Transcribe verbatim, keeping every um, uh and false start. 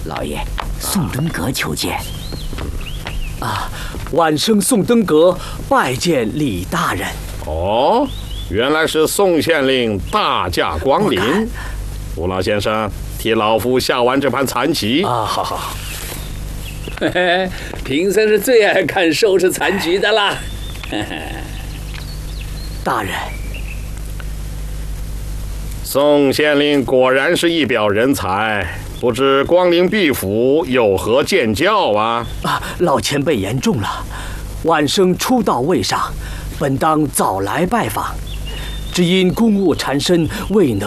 老爷，宋登阁求见。 啊，晚生宋登阁拜见李大人。 哦，原来是宋县令大驾光临。吴老先生，替老夫下完这盘残棋。 啊，好好好。 嘿嘿，贫僧是最爱看收拾残局的啦。 大人， 宋县令果然是一表人才，不知光临敝府有何见教啊？ 啊，老前辈言重了，晚生初到未上，本当早来拜访，只因公务缠身，未能。